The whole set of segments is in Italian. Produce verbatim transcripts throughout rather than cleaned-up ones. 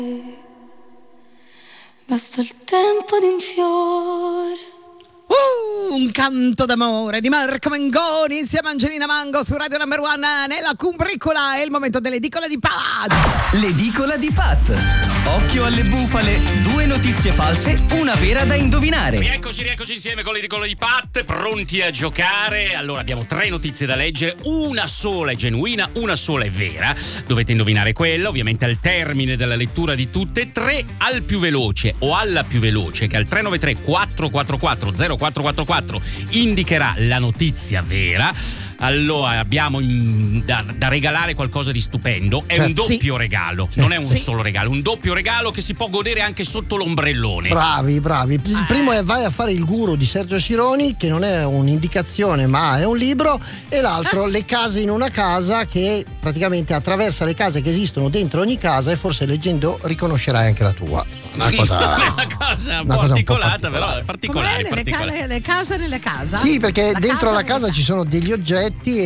Basta il tempo di un fiore. Uh, un canto d'amore di Marco Mengoni insieme a Angelina Mango su Radio Number One nella Cumbricola. È il momento dell'edicola di Pat. L'edicola di Pat. Occhio alle bufale, due notizie false, una vera da indovinare. Rieccoci, rieccoci insieme con l'edicola di Pat, pronti a giocare. Allora abbiamo tre notizie da leggere, una sola è genuina, una sola è vera. Dovete indovinare quella, ovviamente al termine della lettura di tutte e tre, al più veloce o alla più veloce, che al tre nove tre quattro quattro quattro zero quattro quattro quattro indicherà la notizia vera. Allora abbiamo in, da, da regalare qualcosa di stupendo. È certo, un doppio sì. regalo, Sì. non è un Sì. solo regalo, un doppio regalo che si può godere anche sotto l'ombrellone. Bravi, bravi. Il primo è Vai a fare il guru di Sergio Sironi, che non è un'indicazione ma è un libro, e l'altro Le case in una casa, che praticamente attraversa le case che esistono dentro ogni casa e forse leggendo riconoscerai anche la tua. Una cosa, una cosa un una po' cosa un po' articolata, però Com'è particolare, nelle, particolare. ca- le case nelle casa? Sì, perché La dentro casa la casa nelle ci sono degli oggetti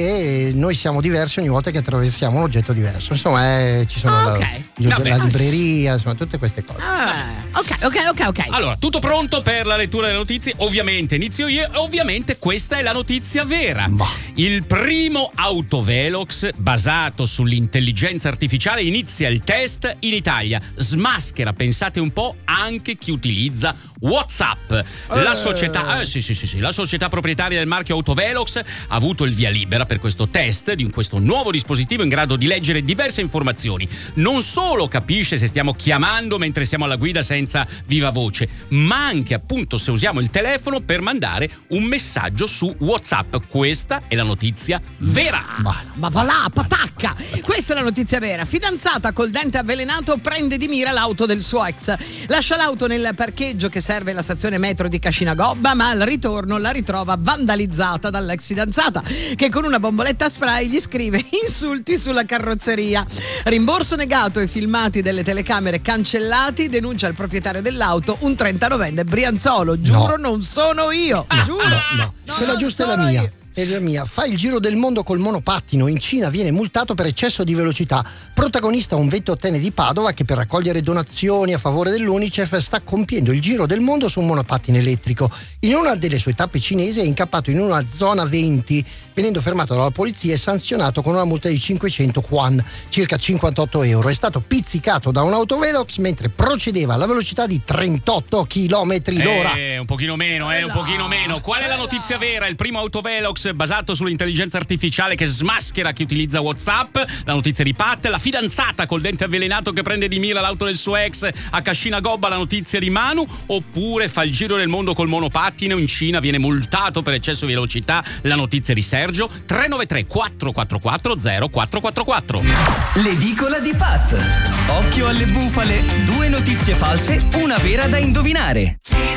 e noi siamo diversi ogni volta che attraversiamo un oggetto diverso. Insomma, eh, ci sono Ah, la, ok. gli oggetti- Vabbè. la libreria, insomma, tutte queste cose. Ah, ok, ok, ok, ok. Allora, tutto pronto per la lettura delle notizie? Ovviamente inizio io, ovviamente questa è la notizia vera. Ma. Il primo autovelox basato sull'intelligenza artificiale inizia il test in Italia. Smaschera, pensate un po', anche chi utilizza WhatsApp. La Eh. società, eh, sì, sì, sì, sì, la società proprietaria del marchio Autovelox ha avuto il via libera per questo test di questo nuovo dispositivo in grado di leggere diverse informazioni. Non solo capisce se stiamo chiamando mentre siamo alla guida senza viva voce, ma anche appunto se usiamo il telefono per mandare un messaggio su WhatsApp. Questa è la notizia vera. Ma, Ma va là, patacca! Questa è la notizia vera. Fidanzata col dente avvelenato prende di mira l'auto del suo ex. Lascia l'auto nel parcheggio che serve la stazione metro di Cascina Gobba, ma al ritorno la ritrova vandalizzata dall'ex fidanzata, che con una bomboletta spray gli scrive insulti sulla carrozzeria. Rimborso negato e filmati delle telecamere cancellati. Denuncia il proprietario dell'auto, un trentanovenne brianzolo. Giuro, non sono io. Giuro. no, no. No, Quella non giusta è la sono mia. io. È la mia. Fa il giro del mondo col monopattino. In Cina viene multato per eccesso di velocità. Protagonista un ventottenne di Padova che per raccogliere donazioni a favore dell'Unicef sta compiendo il giro del mondo su un monopattino elettrico. In una delle sue tappe cinesi è incappato in una zona venti, venendo fermato dalla polizia e sanzionato con una multa di cinquecento yuan, circa cinquantotto euro. È stato pizzicato da un autovelox mentre procedeva alla velocità di trentotto chilometri l'ora. Eh, un pochino meno, eh, un pochino meno. Qual è la notizia vera? Il primo autovelox basato sull'intelligenza artificiale che smaschera chi utilizza WhatsApp. La notizia di Pat. La fidanzata col dente avvelenato che prende di mira l'auto del suo ex a Cascina Gobba. La notizia di Manu. Oppure fa il giro del mondo col monopattino in Cina, viene multato per eccesso di velocità. La notizia di Sergio. tre nove tre quattro quattro quattro zero quattro quattro quattro. L'edicola di Pat. Occhio alle bufale, due notizie false, una vera da indovinare.